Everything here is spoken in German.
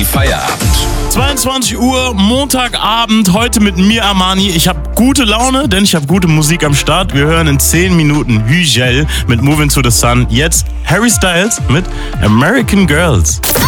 Feierabend. 22 Uhr, Montagabend, heute mit mir, Armani. Ich habe gute Laune, denn ich habe gute Musik am Start. Wir hören in 10 Minuten Hügel mit Moving to the Sun. Jetzt Harry Styles mit American Girls.